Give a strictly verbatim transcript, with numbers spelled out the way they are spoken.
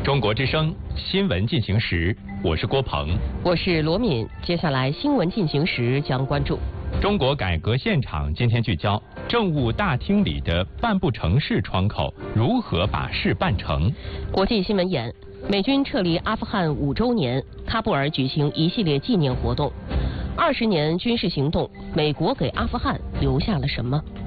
中国之声新闻进行时，我是郭鹏， 我是罗敏。接下来新闻进行时将关注中国改革现场。今天聚焦政务大厅里的办不成事窗口，如何把事办成？ 国际新闻眼：美军撤离阿富汗五周年，喀布尔举行一系列纪念活动。二十年军事行动，美国给阿富汗留下了什么？